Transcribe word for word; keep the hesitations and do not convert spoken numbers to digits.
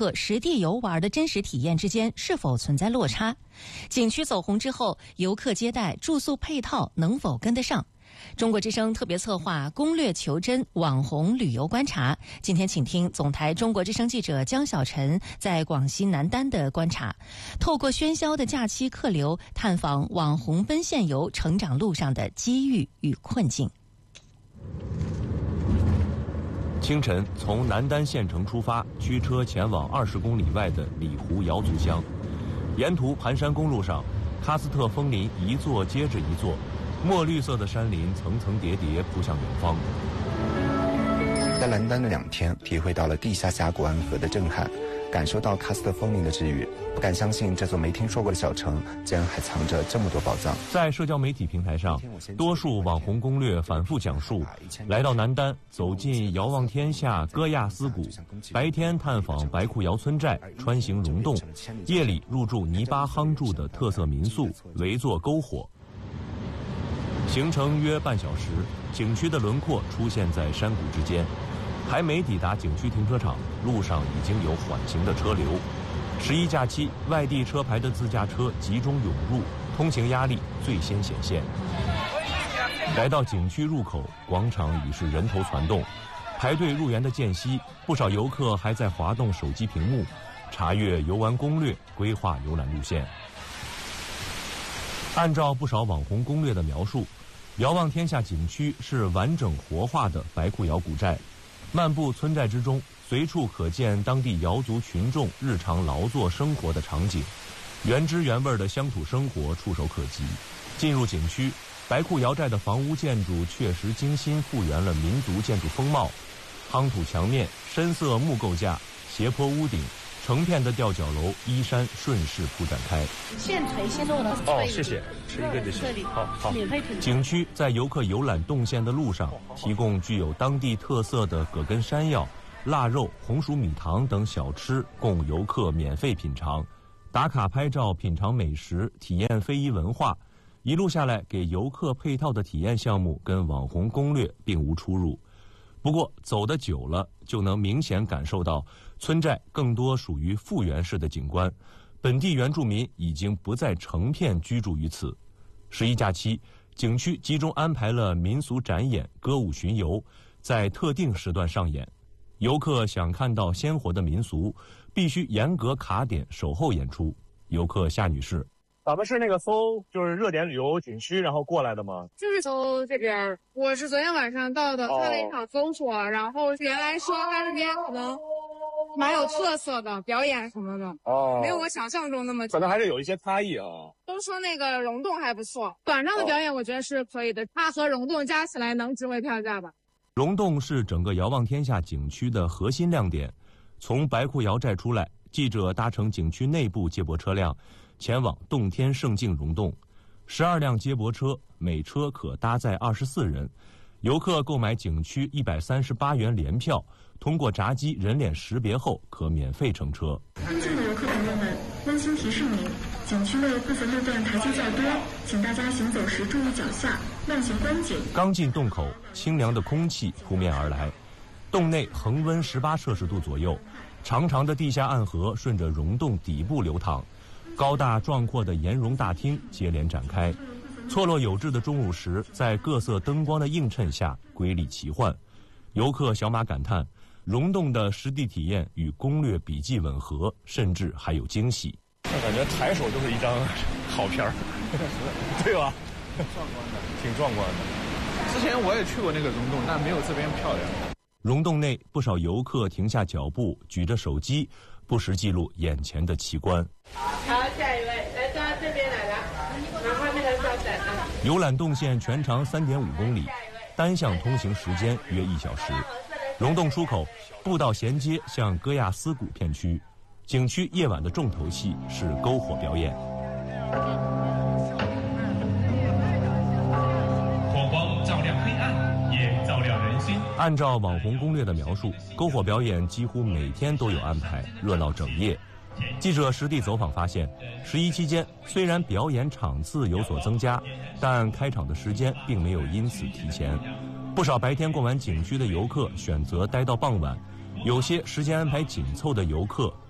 客实地游玩的真实体验之间是否存在落差？景区走红之后，游客接待、住宿配套能否跟得上？中国之声特别策划攻略求真网红旅游观察，今天请听总台中国之声记者江小晨在广西南丹的观察，透过喧嚣的假期客流，探访网红奔现游成长路上的机遇与困境。 清晨从南丹县城出发，驱车前往二十公里外的里湖瑶族乡，沿途盘山公路上，喀斯特枫林一座接着一座，墨绿色的山林层层叠叠扑向远方。 在南丹的两天，体会到了地下峡谷安河的震撼，感受到喀斯特枫林的治愈，不敢相信这座没听说过的小城竟然还藏着这么多宝藏。 在社交媒体平台上，多数网红攻略反复讲述，来到南丹，走进遥望天下戈亚斯谷，白天探访白库瑶村寨，穿行溶洞，夜里入住泥巴夯筑的特色民宿，围坐篝火。行程约半小时，景区的轮廓出现在山谷之间。还没抵达景区停车场，路上已经有缓行的车流。十一假期，外地车牌的自驾车集中涌入，通行压力最先显现。来到景区入口，广场已是人头攒动，排队入园的间隙，不少游客还在滑动手机屏幕，查阅游玩攻略，规划游览路线。按照不少网红攻略的描述，遥望天下景区是完整活化的白库瑶古寨。漫步村寨之中，随处可见当地瑶族群众日常劳作生活的场景，原汁原味的乡土生活触手可及。进入景区，白库瑶寨的房屋建筑确实精心复原了民族建筑风貌，夯土墙面、深色木构架、斜坡屋顶，成片的吊脚楼依山顺势铺展开。 现锤现做的。 哦，谢谢，吃一个就行。好好。景区在游客游览动线的路上，提供具有当地特色的葛根山药、腊肉、红薯米糖等小吃，供游客免费品尝。打卡拍照、品尝美食、体验非遗文化，一路下来给游客配套的体验项目跟网红攻略并无出入。不过走得久了，就能明显感受到村寨更多属于复原式的景观，本地原住民已经不再成片居住于此。十一假期，景区集中安排了民俗展演、歌舞巡游，在特定时段上演。游客想看到鲜活的民俗，必须严格卡点守候演出。游客夏女士。 咱们是那个搜就是热点旅游景区然后过来的吗？ 就是搜这边，我是昨天晚上到的，看了一场搜索，哦、然后原来说它这边可能蛮有特色的表演什么的，哦，没有我想象中那么， 可能还是有一些差异啊。 都说那个溶洞还不错，短暂的表演我觉得是可以的，它和溶洞加起来能值回票价吧。 溶洞是整个遥望天下景区的核心亮点。从白库瑶寨出来，记者搭乘景区内部接驳车辆，前往洞天胜境溶洞。十二辆接驳车，每车可搭载二十四人。游客购买景区一百三十八元联票，通过闸机人脸识别后可免费乘车。 尊敬的游客朋友们，温馨提示您，景区内部分路段台阶较多，请大家行走时注意脚下，慢行观景。 刚进洞口，清凉的空气扑面而来，洞内恒温十八摄氏度左右，长长的地下暗河顺着溶洞底部流淌，高大壮阔的岩溶大厅接连展开。错落有致的钟乳石在各色灯光的映衬下瑰丽奇幻，游客小马感叹，溶洞的实地体验与攻略笔记吻合，甚至还有惊喜。 我感觉抬手就是一张好片儿，对吧？壮观的，挺壮观的。之前我也去过那个溶洞，但没有这边漂亮。 溶洞内不少游客停下脚步，举着手机，不时记录眼前的奇观。 好，下一位，来到这边来了，然后那个稍等啊。 游览动线全长三点五公里，单向通行时间约一小时。溶洞出口，步道衔接向戈亚斯谷片区。景区夜晚的重头戏是篝火表演。 火光照亮黑暗，也照亮人心。 按照网红攻略的描述，篝火表演几乎每天都有安排，热闹整夜。记者实地走访发现，十一期间虽然表演场次有所增加，但开场的时间并没有因此提前。不少白天逛完景区的游客选择待到傍晚，有些时间安排紧凑的游客